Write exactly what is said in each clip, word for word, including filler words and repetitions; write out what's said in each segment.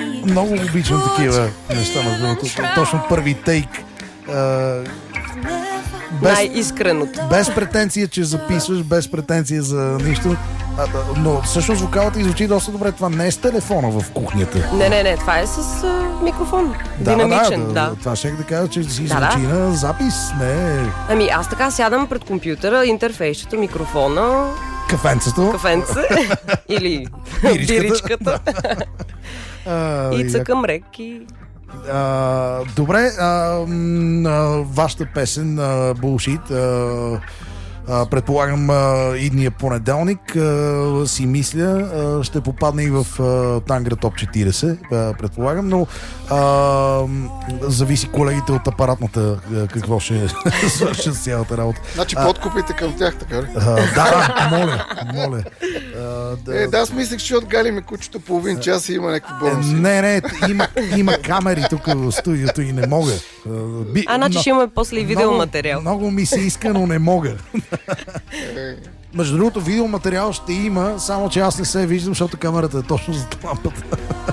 Много обичам такива неща, между другото. Точно първи тейк. Без, Най-искреното. без претенция, че записваш, без претенция за нищо. А, да, но всъщност вокалата иззвучи доста добре. Това не е с телефона в кухнята. Не, не, не, това е с а, микрофон. Да, Динамичен, да, да. да. Това ще да кажа, че си Да, звучи да. на запис. Не. Ами аз така сядам пред компютъра, интерфейсчето, микрофона, Кафенцето. кафенце или Биричката. биричката А, и як- цъкам рек и... А, добре, а, м, а, вашата песен а, Bullshit, а, а, предполагам а, идния понеделник а, си мисля а, ще попадне и в а, Тангра Топ четирийсет, а, предполагам, но а, м, зависи колегите от апаратната а, какво ще свършат с цялата работа. Значи подкупите към тях, така ли? А, да, да, моля, моля. А, Е, да, аз мислех, че отгалиме кучето половин час и има някакви Е, бонуси. не, не, има, има камери тук в студиото и не мога. А, би- А, значи но- ще имаме после и видеоматериал. Много, много ми се иска, но не мога. Е, Между другото, видеоматериал ще има, само че аз не се виждам, защото камерата е точно за лампата.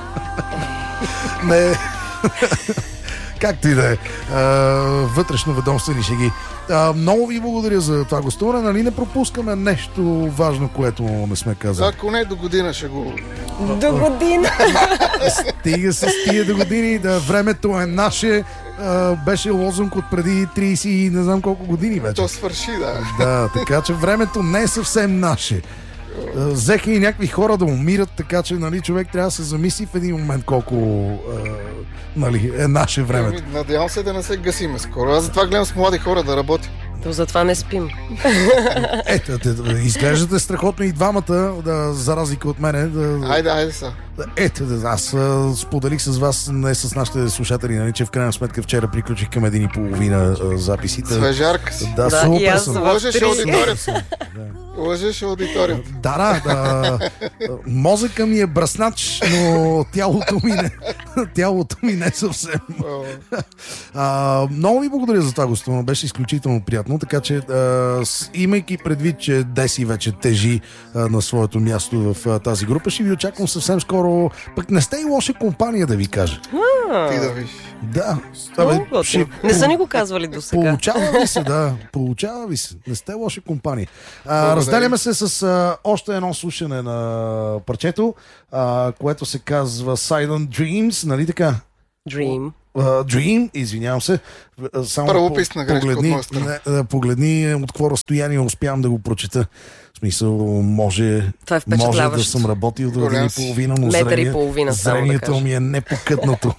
Не. Както и да е. А, Вътрешно ведомствени шеги. А, Много ви благодаря за това гостуване. Нали не пропускаме нещо важно, което не сме казали? ако не до година ще го... До година. Стига с тия до години, да времето е наше. А, беше лозунг от преди трийсет и не знам колко години вече. То свърши, да. Да, така че времето не е съвсем наше. А, Взеха и някакви хора да умират, така че нали, човек трябва да се замисли в един момент колко а, нали, е наше времето. Ами, надявам се да не се гасиме скоро. Аз затова гледам с млади хора да работя. То затова не спим. Ето, те- изглеждате страхотно и двамата, да, за разлика от мене. Да, Айде, айде са. ето, да, аз а, споделих с вас, не с нашите слушатели, нали, че в крайна сметка вчера приключих към един и половина а, записите. Свежарка си. Да, Да, супер и аз съм. в Лъжеш три. аудиторията. Лъжеш аудиторията. Да, да, да. Мозъка ми е бръснач, но тялото ми не, тялото ми не съвсем. О, А, много ви благодаря за това гостуване, беше изключително приятно, така че а, с, имайки предвид, че Деси вече тежи а, на своето място в а, тази група, ще ви очаквам съвсем скоро, пък не сте и лоша компания, да ви кажа. ти да виж. Да. Много Абе, готино. ще- Не са ни го казвали до сега. Получава ви се, да. Получава ви се. Не сте лоша компания. А, Благодаря. разделяме се с а, още едно слушане на парчето, а, което се казва Silent Dreams, нали така? Dream. Uh, Dream, извинявам се. А, Само Правописна грешка от погледни, моя страна. не, а, погледни от какво разстояние успявам да го прочета. В смисъл, може, Това е може да впечатляващо. съм работил до година Голям и си. половина, но Метър и зрение, половина, само да зрението кажа. ми е непокътнато.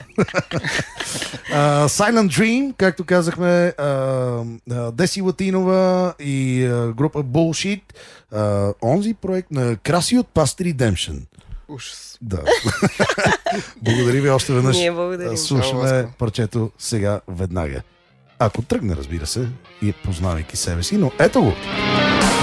uh, Silent Dream, както казахме, uh, uh, Деси Латинова и uh, група Bullshit. Uh, онзи проект на Краси от Past Redemption. Ужас. Да. Благодаря ви още веднъж. Ние благодарим. Слушаме Чао, парчето сега веднага. Ако тръгне, разбира се, и познавайки себе си, но ето го.